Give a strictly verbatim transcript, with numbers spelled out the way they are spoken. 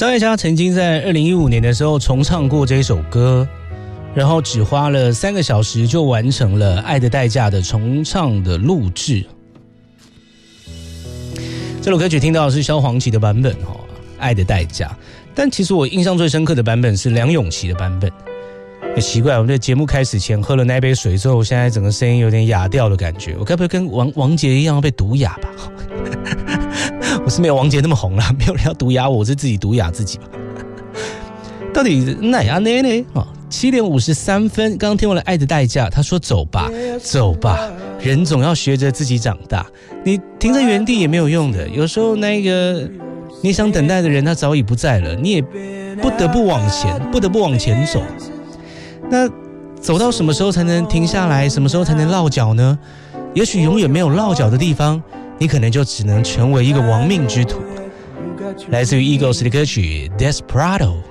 张艾嘉曾经在二零一五年的时候重唱过这首歌，然后只花了三个小时就完成了《爱的代价》的重唱的录制。这首歌曲听到的是萧煌奇的版本，《爱的代价》，但其实我印象最深刻的版本是梁咏琪的版本。很奇怪，我们在节目开始前喝了那杯水之后，现在整个声音有点哑掉的感觉。我该不会跟王王杰一样被毒哑吧？我是没有王杰那么红啦，没有人要毒哑我，我是自己毒哑自己嘛。到底哪样呢呢？啊，七点五十三分，刚刚听完了《爱的代价》，他说：“走吧，走吧，人总要学着自己长大。你停在原地也没有用的。有时候那个你想等待的人，他早已不在了，你也不得不往前，不得不往前走。那走到什么时候才能停下来？什么时候才能落脚呢？也许永远没有落脚的地方，你可能就只能成为一个亡命之徒。”来自于 Eagles 的歌曲《Desperado》。